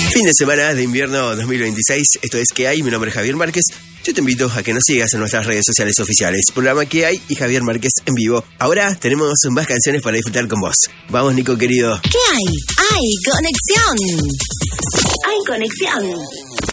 Fin de semana de invierno 2026, esto es ¿Qué hay? Mi nombre es Javier Márquez. Yo te invito a que nos sigas en nuestras redes sociales oficiales. Programa ¿Qué hay? Y Javier Márquez en vivo. Ahora tenemos más canciones para disfrutar con vos. Vamos, Nico querido. ¿Qué hay? Hay conexión. Hay conexión.